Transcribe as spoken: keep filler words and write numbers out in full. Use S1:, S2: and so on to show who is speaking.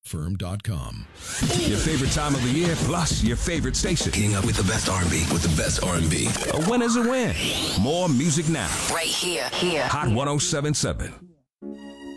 S1: firm dot com.
S2: Your favorite time of the year, plus your favorite station.
S3: Getting up with the best R and B, with the best R and B.
S2: A win is a win. More music now.
S4: Right here, here.
S2: Hot one oh seven point seven.